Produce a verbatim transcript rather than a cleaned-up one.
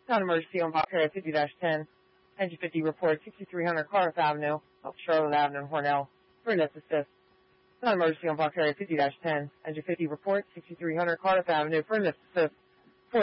Non-emergency on Box Area fifty dash ten. Engine fifty report sixty-three hundred Cardiff Avenue, off Charlotte Avenue, Hornell. For an assist. Non-emergency on Box Area fifty dash ten. Engine fifty report sixty-three hundred Cardiff Avenue. For an assist.